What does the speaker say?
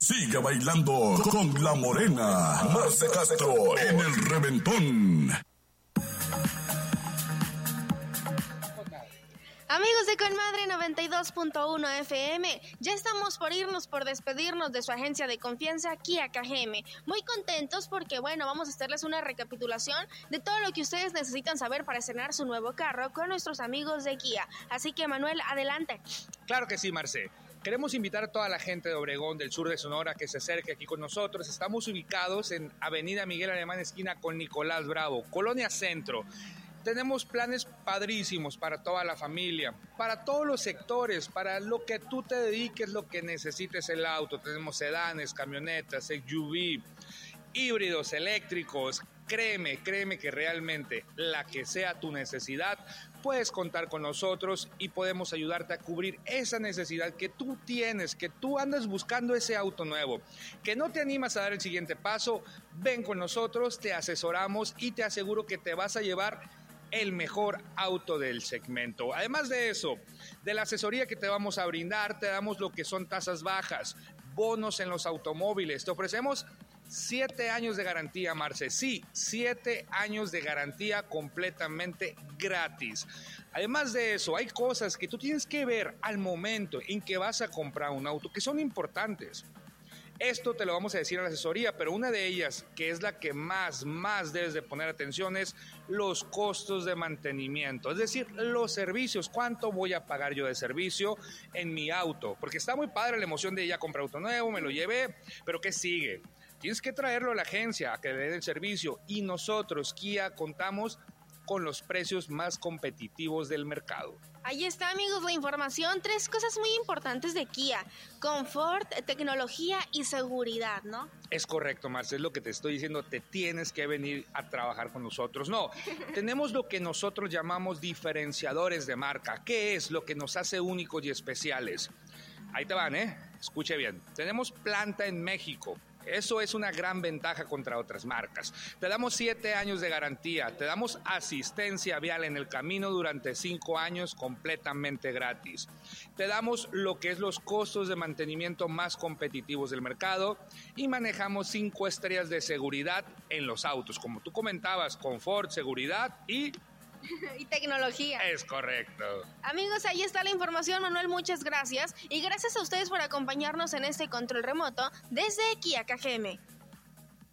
Sigue bailando con la morena. Marce Castro en el reventón. Amigos de Conmadre 92.1 FM, ya estamos por despedirnos de su agencia de confianza Kia KGM. Muy contentos porque, vamos a hacerles una recapitulación de todo lo que ustedes necesitan saber para estrenar su nuevo carro con nuestros amigos de Kia. Así que, Manuel, adelante. Claro que sí, Marce. Queremos invitar a toda la gente de Obregón, del sur de Sonora, que se acerque aquí con nosotros. Estamos ubicados en Avenida Miguel Alemán, esquina con Nicolás Bravo, Colonia Centro. Tenemos planes padrísimos para toda la familia, para todos los sectores, para lo que tú te dediques, lo que necesites el auto. Tenemos sedanes, camionetas, SUV, híbridos, eléctricos. Créeme que realmente la que sea tu necesidad, puedes contar con nosotros y podemos ayudarte a cubrir esa necesidad que tú tienes, que tú andas buscando ese auto nuevo, que no te animas a dar el siguiente paso. Ven con nosotros, te asesoramos y te aseguro que te vas a llevar el mejor auto del segmento. Además de eso, de la asesoría que te vamos a brindar, te damos lo que son tasas bajas, bonos en los automóviles. Te ofrecemos 7 años de garantía, Marce. Sí, 7 años de garantía completamente gratis. Además de eso, hay cosas que tú tienes que ver al momento en que vas a comprar un auto que son importantes. Esto te lo vamos a decir a la asesoría, pero una de ellas, que es la que más debes de poner atención, es los costos de mantenimiento. Es decir, los servicios. ¿Cuánto voy a pagar yo de servicio en mi auto? Porque está muy padre la emoción de ya comprar auto nuevo, me lo llevé, pero ¿qué sigue? Tienes que traerlo a la agencia a que le den el servicio, y nosotros, Kia, contamos con los precios más competitivos del mercado. Ahí está, amigos, la información. 3 cosas muy importantes de Kia: confort, tecnología y seguridad, ¿no? Es correcto, Marce, es lo que te estoy diciendo. Te tienes que venir a trabajar con nosotros. No, tenemos lo que nosotros llamamos diferenciadores de marca. ¿Qué es lo que nos hace únicos y especiales? Ahí te van, escuche bien. Tenemos planta en México. Eso es una gran ventaja contra otras marcas. Te damos 7 años de garantía, te damos asistencia vial en el camino durante 5 años completamente gratis. Te damos lo que es los costos de mantenimiento más competitivos del mercado y manejamos 5 estrellas de seguridad en los autos. Como tú comentabas, confort, seguridad y tecnología. Es correcto. Amigos, ahí está la información. Manuel, muchas gracias. Y gracias a ustedes por acompañarnos en este control remoto desde Kia KGM.